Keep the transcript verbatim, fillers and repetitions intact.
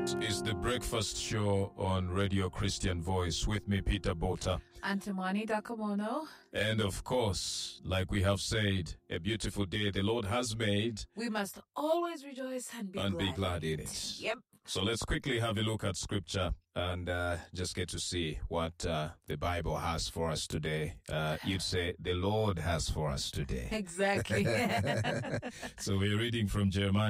Is the breakfast show on Radio Christian Voice with me, Peter Bota. And Timwani Dakamono. And of course, like we have said, a beautiful day the Lord has made. We must always rejoice and be and glad. be glad in it. Yep. So let's quickly have a look at scripture and uh, just get to see what uh, the Bible has for us today. Uh, you'd say the Lord has for us today. Exactly. So we're reading from Jeremiah